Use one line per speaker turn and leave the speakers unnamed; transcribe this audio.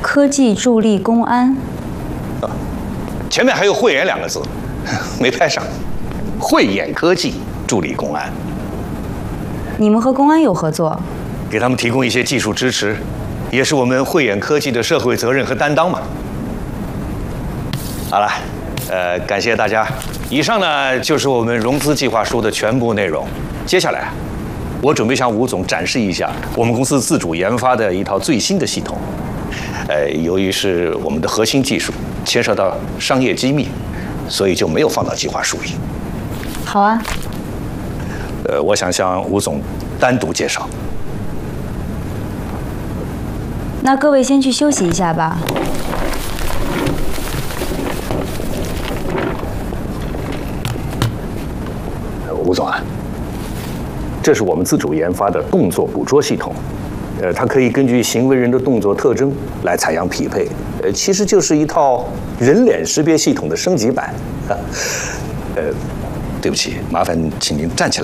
科技助力公安。
前面还有慧眼2个字，没拍上。慧眼科技助力公安。
你们和公安有合作？
给他们提供一些技术支持，也是我们慧眼科技的社会责任和担当嘛。好了，感谢大家。以上呢就是我们融资计划书的全部内容。接下来，我准备向吴总展示一下我们公司自主研发的一套最新的系统。由于是我们的核心技术，牵涉到商业机密，所以就没有放到计划书里。
好啊。
我想向吴总单独介绍。
那各位先去休息一下吧。
吴总啊，这是我们自主研发的动作捕捉系统，它可以根据行为人的动作特征来采样匹配，其实就是一套人脸识别系统的升级版。对不起，麻烦请您站起来。